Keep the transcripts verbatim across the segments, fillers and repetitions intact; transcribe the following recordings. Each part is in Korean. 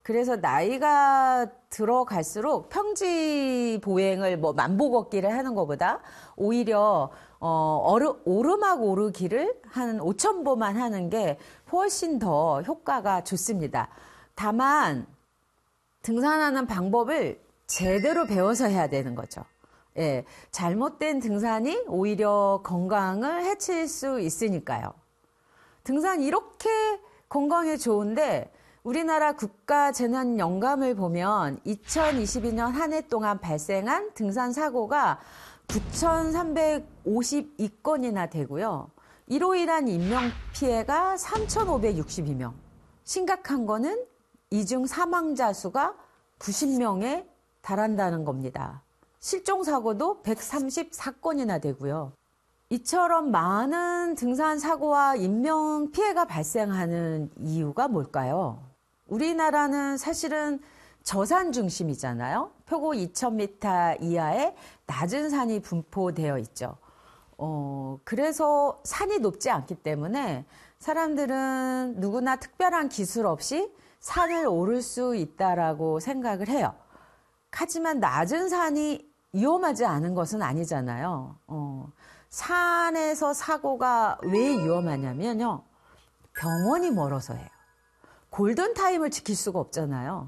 그래서 나이가 들어갈수록 평지 보행을 뭐 만보 걷기를 하는 것보다 오히려 어, 어르, 오르막 오르기를 한 오천 보만 하는 게 훨씬 더 효과가 좋습니다. 다만 등산하는 방법을 제대로 배워서 해야 되는 거죠. 예, 잘못된 등산이 오히려 건강을 해칠 수 있으니까요. 등산 이렇게 건강에 좋은데 우리나라 국가재난연감을 보면 이천이십이 년 한 해 동안 발생한 등산 사고가 구천삼백오십이 건이나 되고요. 이로 인한 인명피해가 삼천오백육십이 명. 심각한 거는 이중 사망자 수가 구십 명에 달한다는 겁니다. 실종사고도 백삼십사 건이나 되고요. 이처럼 많은 등산 사고와 인명 피해가 발생하는 이유가 뭘까요? 우리나라는 사실은 저산 중심이잖아요. 표고 이천 미터 이하의 낮은 산이 분포되어 있죠. 어, 그래서 산이 높지 않기 때문에 사람들은 누구나 특별한 기술 없이 산을 오를 수 있다라고 생각을 해요. 하지만 낮은 산이 위험하지 않은 것은 아니잖아요. 어, 산에서 사고가 왜 위험하냐면요. 병원이 멀어서예요. 골든타임을 지킬 수가 없잖아요.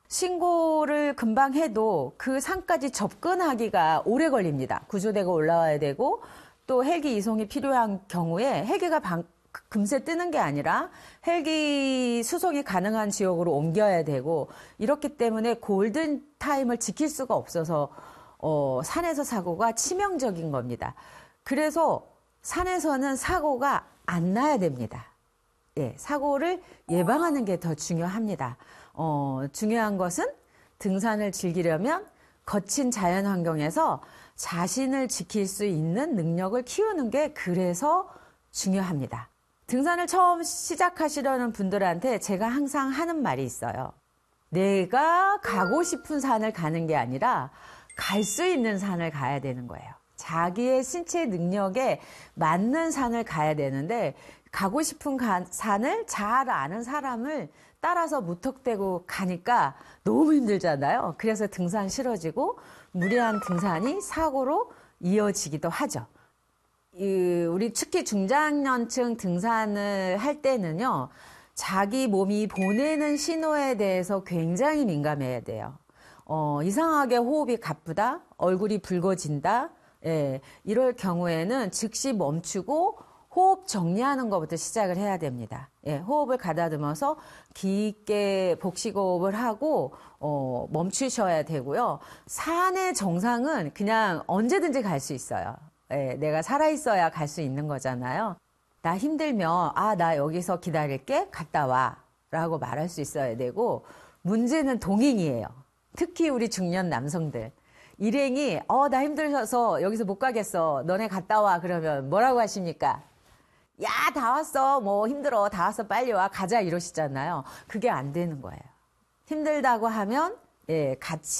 신고를 금방 해도 그 산까지 접근하기가 오래 걸립니다. 구조대가 올라와야 되고 또 헬기 이송이 필요한 경우에 헬기가 방, 금세 뜨는 게 아니라 헬기 수송이 가능한 지역으로 옮겨야 되고 이렇기 때문에 골든타임을 지킬 수가 없어서 어, 산에서 사고가 치명적인 겁니다. 그래서 산에서는 사고가 안 나야 됩니다. 예, 사고를 예방하는 게 더 중요합니다. 어, 중요한 것은 등산을 즐기려면 거친 자연 환경에서 자신을 지킬 수 있는 능력을 키우는 게 그래서 중요합니다. 등산을 처음 시작하시려는 분들한테 제가 항상 하는 말이 있어요. 내가 가고 싶은 산을 가는 게 아니라 갈 수 있는 산을 가야 되는 거예요. 자기의 신체 능력에 맞는 산을 가야 되는데 가고 싶은 가, 산을 잘 아는 사람을 따라서 무턱대고 가니까 너무 힘들잖아요. 그래서 등산 싫어지고 무리한 등산이 사고로 이어지기도 하죠. 이, 우리 특히 중장년층 등산을 할 때는요. 자기 몸이 보내는 신호에 대해서 굉장히 민감해야 돼요. 어, 이상하게 호흡이 가쁘다, 얼굴이 붉어진다, 예, 이럴 경우에는 즉시 멈추고 호흡 정리하는 것부터 시작을 해야 됩니다. 예, 호흡을 가다듬어서 깊게 복식호흡을 하고 어, 멈추셔야 되고요. 산의 정상은 그냥 언제든지 갈 수 있어요. 예, 내가 살아있어야 갈 수 있는 거잖아요. 나 힘들면 아, 나 여기서 기다릴게, 갔다 와 라고 말할 수 있어야 되고 문제는 동행이에요. 특히 우리 중년 남성들. 일행이 어, 나 힘들어서 여기서 못 가겠어. 너네 갔다 와. 그러면 뭐라고 하십니까? 야, 다 왔어. 뭐 힘들어. 다 왔어. 빨리 와. 가자. 이러시잖아요. 그게 안 되는 거예요. 힘들다고 하면 예,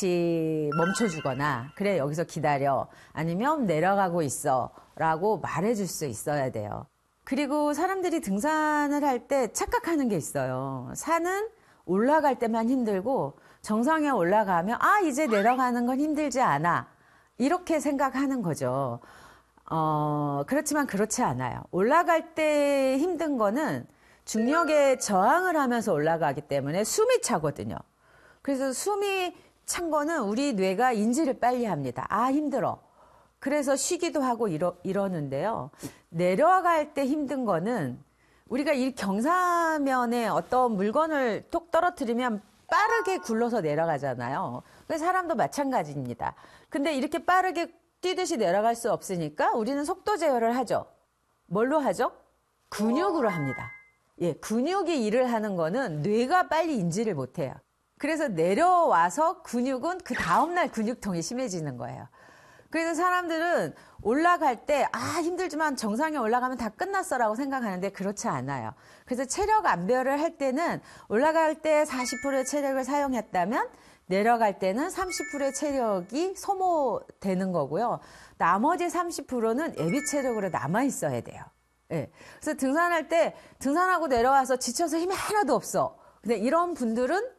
같이 멈춰주거나 그래, 여기서 기다려. 아니면 내려가고 있어. 라고 말해줄 수 있어야 돼요. 그리고 사람들이 등산을 할 때 착각하는 게 있어요. 산은 올라갈 때만 힘들고 정상에 올라가면 아, 이제 내려가는 건 힘들지 않아. 이렇게 생각하는 거죠. 어, 그렇지만 그렇지 않아요. 올라갈 때 힘든 거는 중력에 저항을 하면서 올라가기 때문에 숨이 차거든요. 그래서 숨이 찬 거는 우리 뇌가 인지를 빨리 합니다. 아, 힘들어. 그래서 쉬기도 하고 이러, 이러는데요. 내려갈 때 힘든 거는 우리가 이 경사면에 어떤 물건을 톡 떨어뜨리면 빠르게 굴러서 내려가잖아요. 사람도 마찬가지입니다. 근데 이렇게 빠르게 뛰듯이 내려갈 수 없으니까 우리는 속도 제어를 하죠. 뭘로 하죠? 근육으로 합니다. 예, 근육이 일을 하는 거는 뇌가 빨리 인지를 못해요. 그래서 내려와서 근육은 그 다음날 근육통이 심해지는 거예요. 그래서 사람들은 올라갈 때 아, 힘들지만 정상에 올라가면 다 끝났어라고 생각하는데 그렇지 않아요. 그래서 체력 안배를 할 때는 올라갈 때 사십 퍼센트의 체력을 사용했다면 내려갈 때는 삼십 퍼센트의 체력이 소모되는 거고요. 나머지 삼십 퍼센트는 예비 체력으로 남아 있어야 돼요. 예. 그래서 등산할 때 등산하고 내려와서 지쳐서 힘이 하나도 없어. 근데 이런 분들은